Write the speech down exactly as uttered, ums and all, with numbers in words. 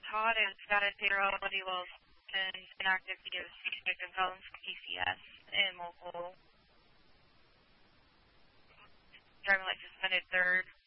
Todd is status favorability Wilson, inactive D O C, victim felons P C S, and local. Driving light suspended third.